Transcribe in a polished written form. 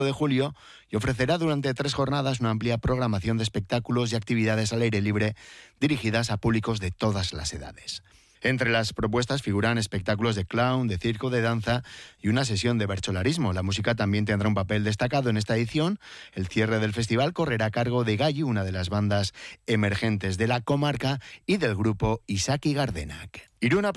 de julio y ofrecerá durante 3 jornadas una amplia programación de espectáculos y actividades al aire libre dirigidas a públicos de todas las edades. Entre las propuestas figuran espectáculos de clown, de circo, de danza y una sesión de bercholarismo. La música también tendrá un papel destacado en esta edición. El cierre del festival correrá a cargo de Galli, una de las bandas emergentes de la comarca, y del grupo Isaki Gardenak. Iruna